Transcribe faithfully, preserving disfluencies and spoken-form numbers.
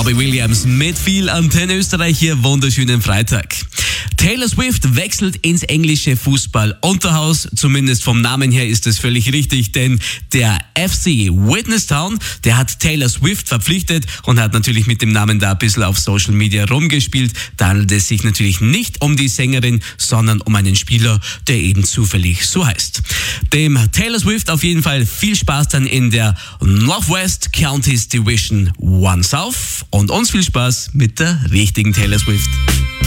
Robbie Williams mit viel Antenne Österreich hier, wunderschönen Freitag. Taylor Swift wechselt ins englische Fußball-Unterhaus, zumindest vom Namen her ist es völlig richtig, denn der F C Witness Town, der hat Taylor Swift verpflichtet und hat natürlich mit dem Namen da ein bisschen auf Social Media rumgespielt. Da handelt es sich natürlich nicht um die Sängerin, sondern um einen Spieler, der eben zufällig so heißt. Dem Taylor Swift auf jeden Fall viel Spaß dann in der Northwest Counties Division One South und uns viel Spaß mit der richtigen Taylor Swift.